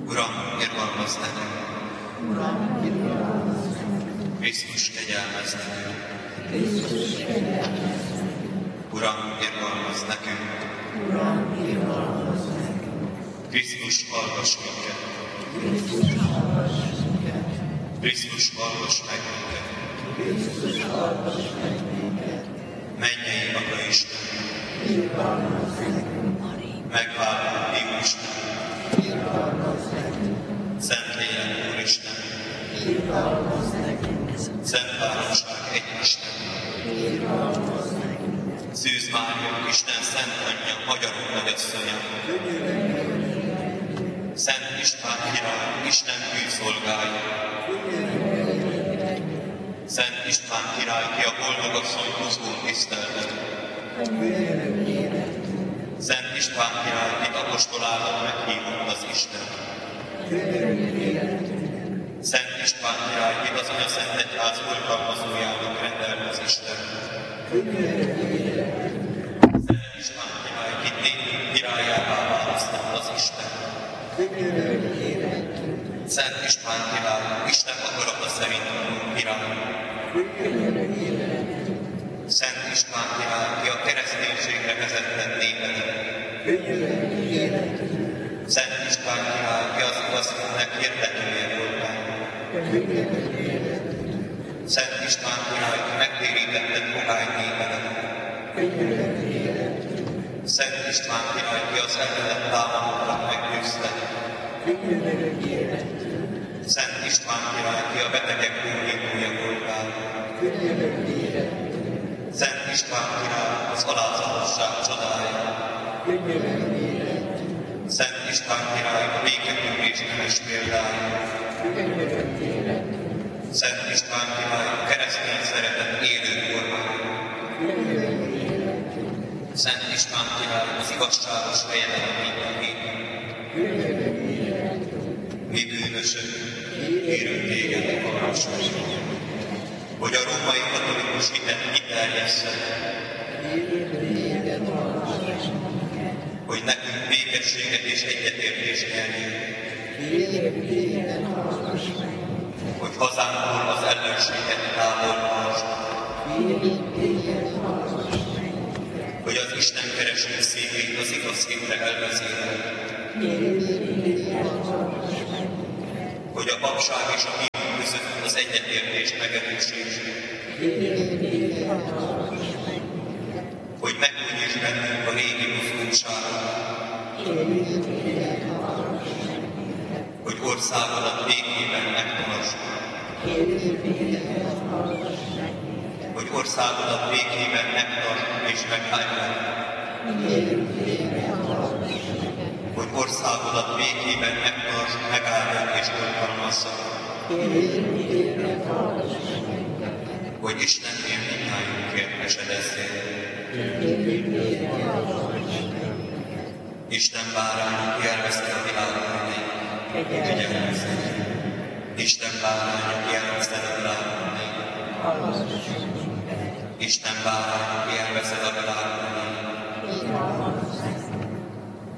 Uram, irgalmazz nekünk! Uram, irgalmazz nekünk! Krisztus, kegyelmezz nekünk! Krisztus, kegyelmezz nekünk! Uram, irgalmazz nekünk! Uram, irgalmazz nekünk! Krisztus, hallgass minket! Krisztus, hallgass minket! Krisztus, hallgass meg minket! Krisztus, hallgass meg minket! Mennyei Atya Isten! Irgalmazz nekünk! Megváltó Fiú Isten! Irgalmazz nekünk! Szentlélek Úristen! Irgalmazz nekünk! Szent Háromság egy Isten! Irgalmazz nekünk! Szűz Mária, Isten Szent Anyja, Magyarok Nagyasszonya! Szent István király, Isten bűnszolgája! Szent István király, ki a boldogasszony buzgón tiszteltet! Szent István király, kit apostolálat meghívott az Isten! Szent István király, kit az Anya Szent Egyház oltalmazójának rendelt az Isten! Szent István király, kit népünk királyává választott az Isten! Szent István király, Isten akarata szerint tanul király! Szent István király, ki a kereszténységre vezetett népedet! Szent István király, ki az igazságnak hirdetője voltál! Szent István király, ki megtérítetted pogány népedet! Szent István király, ki az ellenet támadókat meggyőzted! Szent István király, ki a betegek gyógyítója voltál! Szent István király, az alázatosság csodája! Szent István király, a béketűrés nemes példája! Szent István király, a keresztény szeretet élő formája! Szent István király, az igazságos fejedelem mindenképpen! Mi bűnösök, kérünk téged, hallgass meg, hogy a római katolikus hitet kiterjesszed, hogy nekünk békességet és egyetértést nyerjünk, hogy hazánkból az ellenséget távolítsd, hogy az Isten kereső szívét az igaz hitre elvezéreld, hogy a papság és a hívők között az egyetértést megerősítsd, hogy megújítsd bennünk a régi mozgóságot, hogy országodat békében megtartsd, hogy országodat békében megtartsd és megállj, hogy országodat békében megtartsd, megállj és oltalmazzad, hogy Isten mindnyájunkért esedezzél. Isten báránya, ki elveszte a világ bűneit, kegyelmezzél. Isten báránya, ki elveszted a világ bűneit, Isten báránya, ki elveszed a világ bűneit,